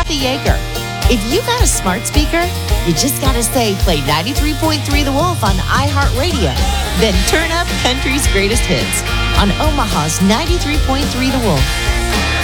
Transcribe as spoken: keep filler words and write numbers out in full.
Kathy Yeager. If you got a smart speaker, you just got to say, play ninety-three point three The Wolf on iHeartRadio. Then turn up country's greatest hits on Omaha's ninety-three point three The Wolf.